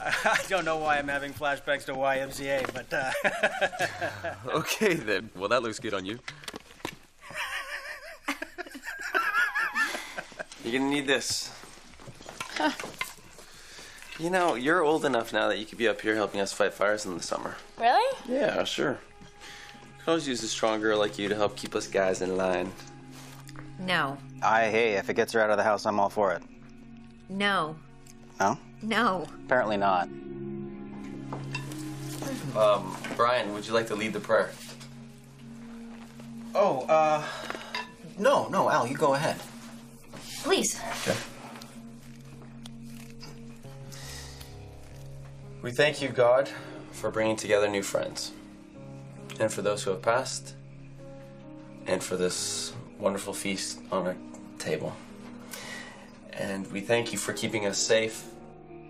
I don't know why I'm having flashbacks to YMCA, but Okay then. Well, that looks good on you. You're gonna need this. You know, you're old enough now that you could be up here helping us fight fires in the summer. Really? Yeah, sure. Could always use a strong girl like you to help keep us guys in line. No. Hey, if it gets her out of the house, I'm all for it. No. No? No. Apparently not. Brian, would you like to lead the prayer? Oh, no, Al, you go ahead. Please. Okay. We thank you, God, for bringing together new friends, and for those who have passed, and for this wonderful feast on our table. And we thank you for keeping us safe